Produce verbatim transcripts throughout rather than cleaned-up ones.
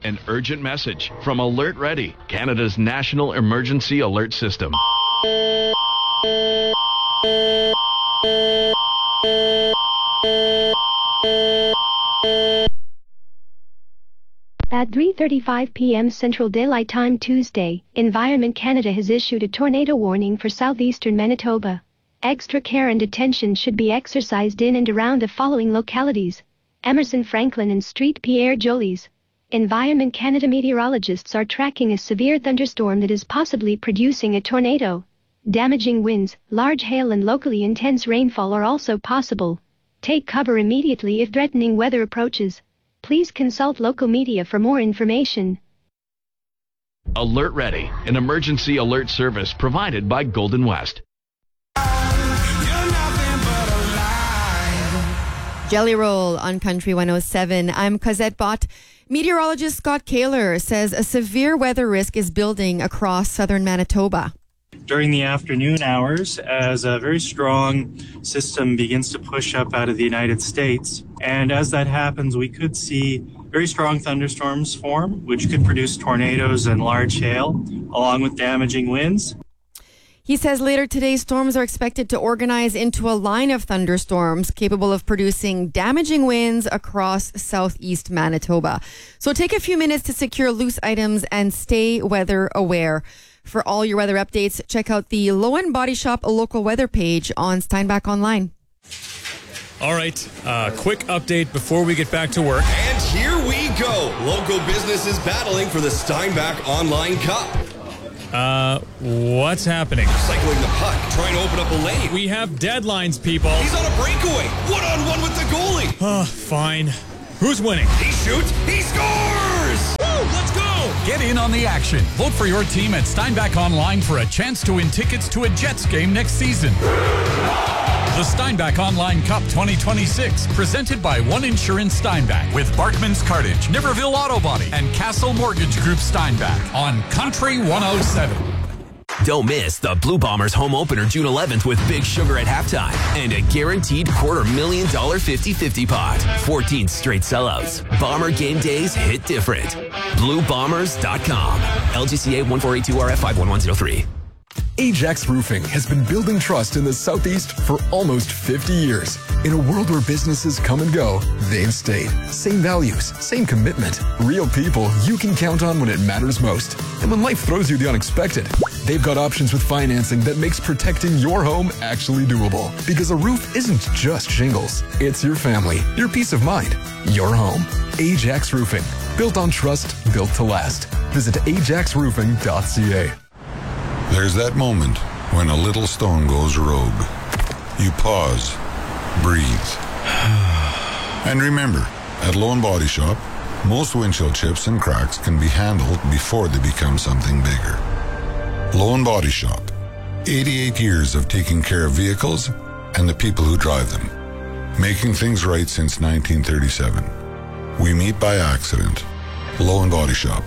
An urgent message from Alert Ready, Canada's national emergency alert system. At three thirty-five p.m. Central Daylight Time Tuesday, Environment Canada has issued a tornado warning for southeastern Manitoba. Extra care and attention should be exercised in and around the following localities: Emerson, Franklin and Street Pierre Jolies. Environment Canada meteorologists are tracking a severe thunderstorm that is possibly producing a tornado. Damaging winds, large hail and locally intense rainfall are also possible. Take cover immediately if threatening weather approaches. Please consult local media for more information. Alert Ready, an emergency alert service provided by Golden West. Jelly Roll on Country one oh seven. I'm Cosette Bott. Meteorologist Scott Kaler says a severe weather risk is building across southern Manitoba. During the afternoon hours, as a very strong system begins to push up out of the United States, and as that happens, we could see very strong thunderstorms form, which could produce tornadoes and large hail, along with damaging winds. He says later today, storms are expected to organize into a line of thunderstorms capable of producing damaging winds across southeast Manitoba. So take a few minutes to secure loose items and stay weather aware. For all your weather updates, check out the Lowen Body Shop local weather page on Steinbach Online. All right, uh, quick update before we get back to work. And here we go. Local businesses battling for the Steinbach Online Cup. Uh, what's happening? Cycling the puck, trying to open up a lane. We have deadlines, people. He's on a breakaway. One-on-one with the goalie. Oh, fine. Who's winning? He shoots. He scores! Woo, let's go! Get in on the action. Vote for your team at Steinbach Online for a chance to win tickets to a Jets game next season. The Steinbach Online Cup twenty twenty-six, presented by One Insurance Steinbach with Barkman's Cartage, Niverville Auto Body, and Castle Mortgage Group Steinbach on Country one oh seven. Don't miss the Blue Bombers home opener June eleventh with Big Sugar at halftime and a guaranteed quarter million dollar fifty-fifty pot. fourteen straight sellouts. Bomber game days hit different. blue bombers dot com. L G C A one four eight two R F five one one zero three. Ajax Roofing has been building trust in the Southeast for almost fifty years. In a world where businesses come and go, they've stayed. Same values, same commitment. Real people you can count on when it matters most. And when life throws you the unexpected, they've got options with financing that makes protecting your home actually doable. Because a roof isn't just shingles. It's your family, your peace of mind, your home. Ajax Roofing. Built on trust, built to last. Visit ajax roofing dot c a. There's that moment when a little stone goes rogue. You pause, breathe. And remember, at Lowen Body Shop, most windshield chips and cracks can be handled before they become something bigger. Lowen Body Shop, eighty-eight years of taking care of vehicles and the people who drive them. Making things right since nineteen thirty-seven. We meet by accident. Lowen Body Shop.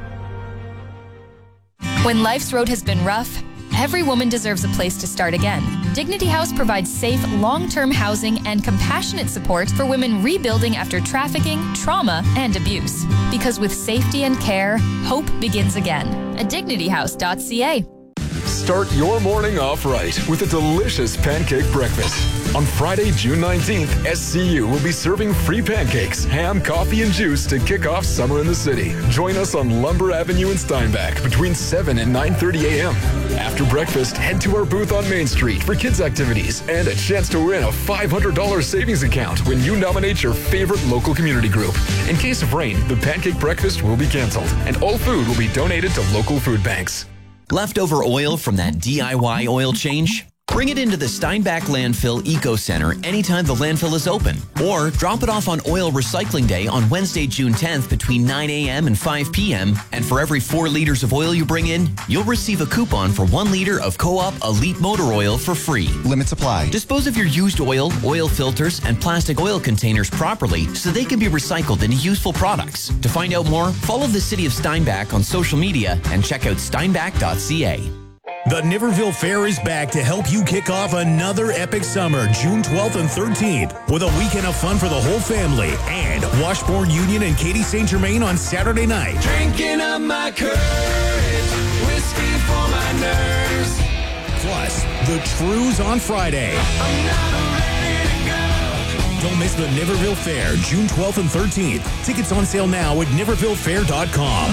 When life's road has been rough, every woman deserves a place to start again. Dignity House provides safe, long-term housing and compassionate support for women rebuilding after trafficking, trauma, and abuse. Because with safety and care, hope begins again. At dignity house dot c a. Start your morning off right with a delicious pancake breakfast. On Friday, June nineteenth, S C U will be serving free pancakes, ham, coffee, and juice to kick off summer in the city. Join us on Lumber Avenue in Steinbach between seven and nine thirty a.m. After breakfast, head to our booth on Main Street for kids' activities and a chance to win a five hundred dollars savings account when you nominate your favorite local community group. In case of rain, the pancake breakfast will be canceled, and all food will be donated to local food banks. Leftover oil from that D I Y oil change? Bring it into the Steinbach Landfill Eco Center anytime the landfill is open. Or drop it off on Oil Recycling Day on Wednesday, June tenth between nine a.m. and five p.m. And for every four liters of oil you bring in, you'll receive a coupon for one liter of Co-op Elite Motor Oil for free. Limits apply. Dispose of your used oil, oil filters, and plastic oil containers properly so they can be recycled into useful products. To find out more, follow the City of Steinbach on social media and check out steinbach dot c a. The Niverville Fair is back to help you kick off another epic summer, June twelfth and thirteenth, with a weekend of fun for the whole family. And Washbourne Union and Katy Saint Germain on Saturday night. Drinking up my courage, whiskey for my nerves. Plus, the Trues on Friday. I'm not ready to go. Don't miss the Niverville Fair, June twelfth and thirteenth. Tickets on sale now at niverville fair dot com.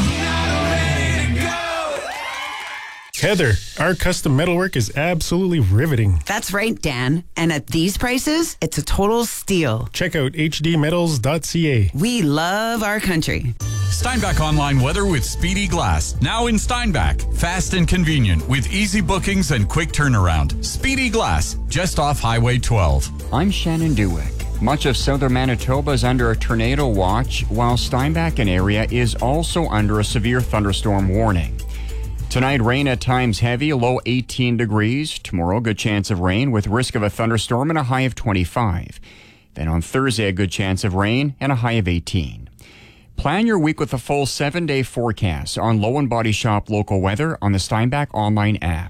Heather, our custom metalwork is absolutely riveting. That's right, Dan. And at these prices, it's a total steal. Check out h d metals dot c a. We love our country. Steinbach Online Weather with Speedy Glass. Now in Steinbach. Fast and convenient with easy bookings and quick turnaround. Speedy Glass, just off Highway twelve. I'm Shannon Dewick. Much of southern Manitoba is under a tornado watch, while Steinbach and area is also under a severe thunderstorm warning. Tonight, rain at times heavy, low eighteen degrees. Tomorrow, good chance of rain with risk of a thunderstorm and a high of twenty-five. Then on Thursday, a good chance of rain and a high of eighteen. Plan your week with a full seven-day forecast on Low and Body Shop local weather on the Steinbach online app.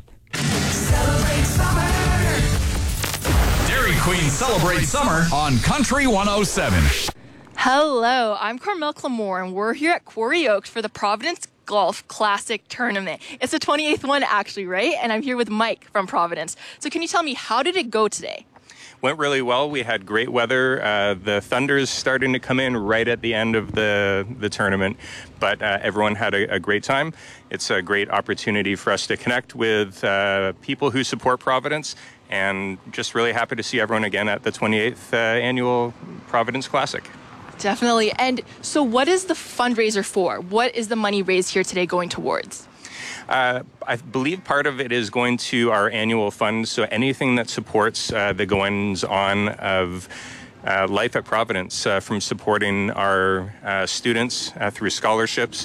Dairy Queen celebrates summer on Country one oh seven. Hello, I'm Carmel Clamore, and we're here at Quarry Oaks for the Providence Golf Classic Tournament. It's the twenty-eighth one, actually, right? And I'm here with Mike from Providence. So can you tell me, how did it go today? Went really well. We had great weather. Uh, the thunder's starting to come in right at the end of the, the tournament, but uh, everyone had a, a great time. It's a great opportunity for us to connect with uh, people who support Providence, and just really happy to see everyone again at the twenty-eighth uh, annual Providence Classic. Definitely. And so what is the fundraiser for? What is the money raised here today going towards? Uh, I believe part of it is going to our annual fund, so anything that supports uh, the goings-on of uh, life at Providence, uh, from supporting our uh, students uh, through scholarships